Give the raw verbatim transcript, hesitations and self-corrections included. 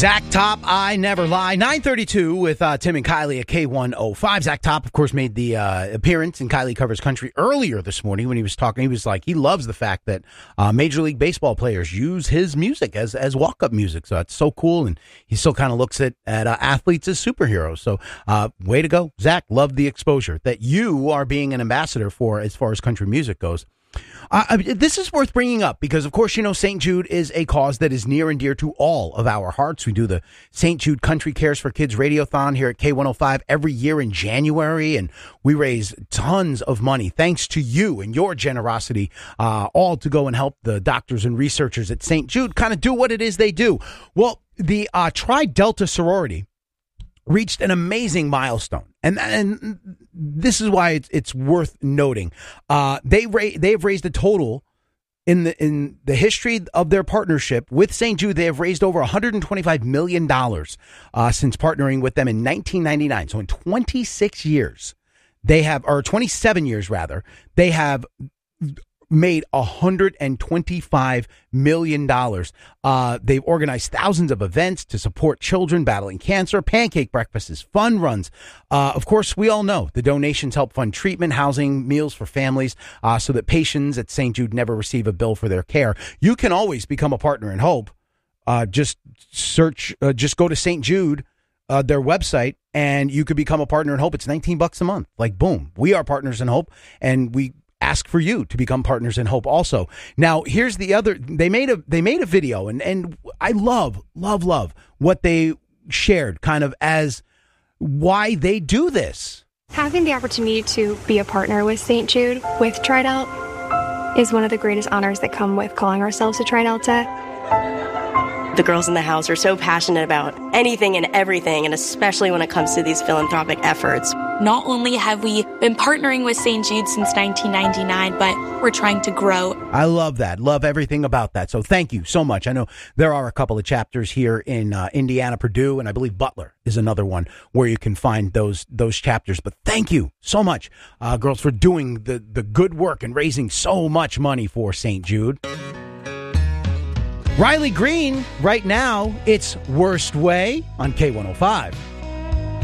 Zach Top, I Never Lie. nine thirty-two with uh, Tim and Kylie at K one oh five. Zach Top, of course, made the uh, appearance in Kylie Covers Country earlier this morning when he was talking. He was like, he loves the fact that uh, Major League Baseball players use his music as as walk-up music. So that's so cool. And he still kind of looks at, at uh, athletes as superheroes. So uh, way to go, Zach. Love the exposure that you are being an ambassador for as far as country music goes. Uh, this is worth bringing up because, of course, you know, Saint Jude is a cause that is near and dear to all of our hearts. We do the Saint Jude Country Cares for Kids Radiothon here at K one oh five every year in January, and we raise tons of money thanks to you and your generosity, uh, all to go and help the doctors and researchers at Saint Jude kind of do what it is they do. Well, the uh, Tri Delta sorority reached an amazing milestone. And and this is why it's it's worth noting. Uh, they ra- they have raised a total in the in the history of their partnership with Saint Jude. They have raised over one hundred twenty-five million dollars uh, since partnering with them in nineteen ninety-nine. So in twenty-six years, they have, or twenty-seven years rather, they have made one hundred twenty-five million dollars. Uh, they've organized thousands of events to support children battling cancer, pancake breakfasts, fun runs. Uh, of course, we all know the donations help fund treatment, housing, meals for families, uh, so that patients at Saint Jude never receive a bill for their care. You can always become a partner in hope. Uh, just search, uh, just go to Saint Jude, uh, their website, and you could become a partner in hope. It's nineteen bucks a month. Like, boom, we are partners in hope, and we ask for you to become partners in hope also. Now, here's the other, they made a, they made a video and, and I love, love, love what they shared kind of as why they do this. Having the opportunity to be a partner with Saint Jude, with Tri Delta, is one of the greatest honors that come with calling ourselves a Tri Delta. The girls in the house are so passionate about anything and everything, and especially when it comes to these philanthropic efforts. Not only have we been partnering with Saint Jude since nineteen ninety-nine, but we're trying to grow. I love that. Love everything about that. So thank you so much. I know there are a couple of chapters here in uh, Indiana, Purdue, and I believe Butler is another one where you can find those those chapters. But thank you so much, uh, girls, for doing the, the good work and raising so much money for Saint Jude. Riley Green, right now, it's Worst Way on K one oh five.